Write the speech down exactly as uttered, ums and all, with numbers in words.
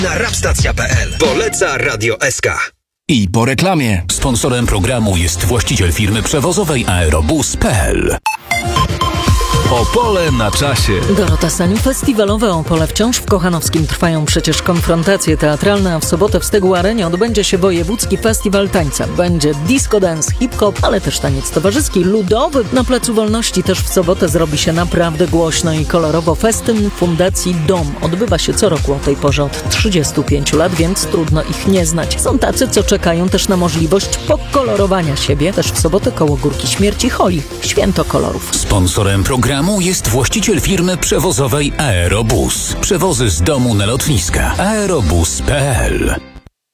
na rapstacja kropka p l. Poleca Radio S K. I po reklamie. Sponsorem programu jest właściciel firmy przewozowej Aerobus kropka p l. Opole na czasie. Dorota Saniu. Festiwalowe Opole wciąż w Kochanowskim trwają przecież konfrontacje teatralne, a w sobotę w Stegu Arenie odbędzie się Wojewódzki Festiwal Tańca. Będzie disco dance, hip-hop, ale też taniec towarzyski, ludowy. Na Placu Wolności też w sobotę zrobi się naprawdę głośno i kolorowo. Festyn Fundacji Dom odbywa się co roku o tej porze od trzydziestu pięciu lat, więc trudno ich nie znać. Są tacy, co czekają też na możliwość pokolorowania siebie. Też w sobotę koło Górki Śmierci Holi. Święto kolorów. Sponsorem programu jest właściciel firmy przewozowej Aerobus. Przewozy z domu na lotniska. Aerobus kropka p l.